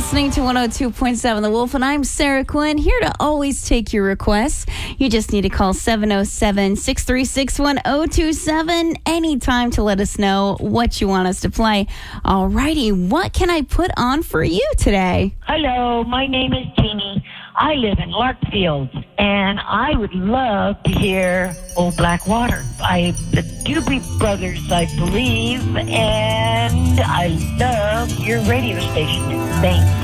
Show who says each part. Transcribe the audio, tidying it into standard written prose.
Speaker 1: listening to 102.7 The Wolf, and I'm Sarah Quinn, here to always take your requests. You just need to call 707-636-1027 anytime to let us know what you want us to play. Alrighty, what can I put on for you today?
Speaker 2: Hello, my name is Jeannie. I live in Larkfield, and I would love to hear Old Black Water by the Doobie Brothers, I believe, and I love your radio station. Thanks.